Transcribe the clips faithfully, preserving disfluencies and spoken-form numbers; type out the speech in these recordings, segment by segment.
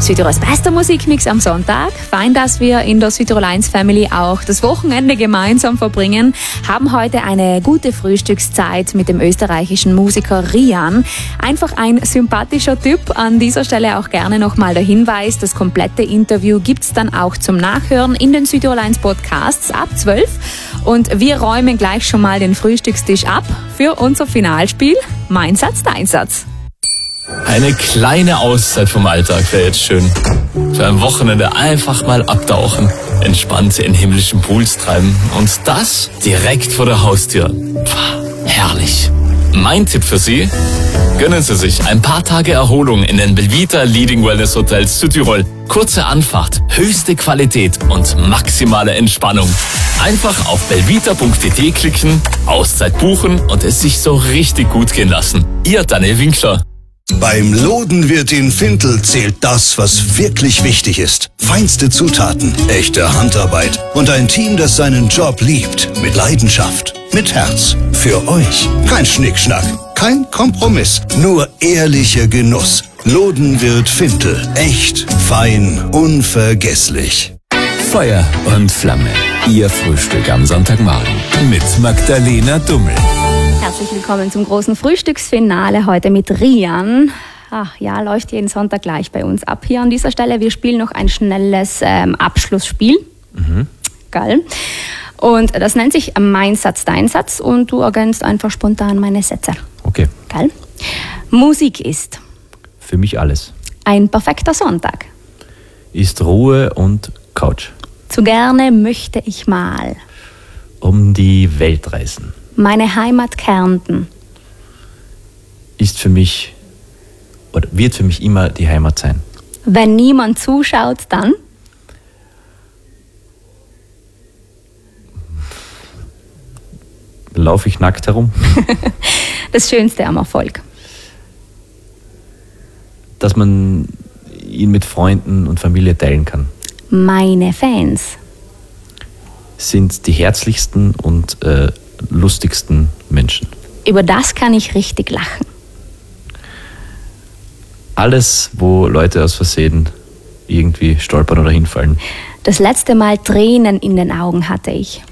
Südtirols bester Musikmix am Sonntag. Fein, dass wir in der Südtirol eins Family auch das Wochenende gemeinsam verbringen. Haben heute eine gute Frühstückszeit mit dem österreichischen Musiker Rian. Einfach ein sympathischer Typ. An dieser Stelle auch gerne nochmal der Hinweis, das komplette Interview gibt's dann auch zum Nachhören in den Südtirol eins Podcasts ab zwölf. Und wir räumen gleich schon mal den Frühstückstisch ab für unser Finalspiel. Mein Satz, dein Satz. Eine kleine Auszeit vom Alltag wäre jetzt schön. Für ein Wochenende einfach mal abtauchen, entspannt in himmlischen Pools treiben und das direkt vor der Haustür. Pff, herrlich. Mein Tipp für Sie: gönnen Sie sich ein paar Tage Erholung in den Belvita Leading Wellness Hotels Südtirol. Kurze Anfahrt, höchste Qualität und maximale Entspannung. Einfach auf belvita punkt d t klicken, Auszeit buchen und es sich so richtig gut gehen lassen. Ihr Daniel Winkler. Beim Lodenwirt in Fintel zählt das, was wirklich wichtig ist. Feinste Zutaten, echte Handarbeit und ein Team, das seinen Job liebt. Mit Leidenschaft, mit Herz. Für euch. Kein Schnickschnack, kein Kompromiss, nur ehrlicher Genuss. Lodenwirt Fintel. Echt, fein, unvergesslich. Feuer und Flamme. Ihr Frühstück am Sonntagmorgen mit Magdalena Dummel. Herzlich willkommen zum großen Frühstücksfinale heute mit Rian. Ach ja, läuft jeden Sonntag gleich bei uns ab hier an dieser Stelle. Wir spielen noch ein schnelles ähm, Abschlussspiel. Mhm. Geil. Und das nennt sich Mein Satz, dein Satz und du ergänzt einfach spontan meine Sätze. Okay. Geil. Musik ist für mich alles. Ein perfekter Sonntag. Ist Ruhe und Couch. Zu gerne möchte ich mal um die Welt reisen. Meine Heimat Kärnten ist für mich oder wird für mich immer die Heimat sein. Wenn niemand zuschaut, dann laufe ich nackt herum. Das Schönste am Erfolg. Dass man ihn mit Freunden und Familie teilen kann. Meine Fans sind die herzlichsten und äh, lustigsten Menschen. Über das kann ich richtig lachen. Alles, wo Leute aus Versehen irgendwie stolpern oder hinfallen. Das letzte Mal Tränen in den Augen hatte ich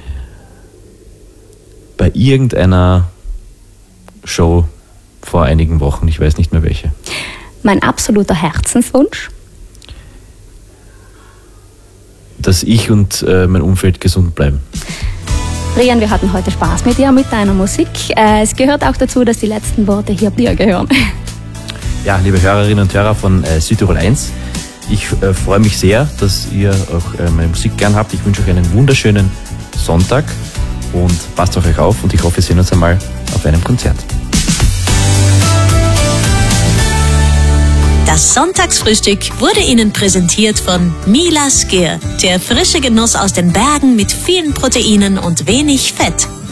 bei irgendeiner Show vor einigen Wochen, ich weiß nicht mehr welche. Mein absoluter Herzenswunsch? Dass ich und äh, mein Umfeld gesund bleiben. Rian, wir hatten heute Spaß mit dir, mit deiner Musik. Äh, es gehört auch dazu, dass die letzten Worte hier dir gehören. Ja, liebe Hörerinnen und Hörer von äh, Südtirol eins, ich äh, freue mich sehr, dass ihr auch äh, meine Musik gern habt. Ich wünsche euch einen wunderschönen Sonntag und passt auf euch auf und ich hoffe, wir sehen uns einmal auf einem Konzert. Das Sonntagsfrühstück wurde Ihnen präsentiert von Mila Skyr, der frische Genuss aus den Bergen mit vielen Proteinen und wenig Fett.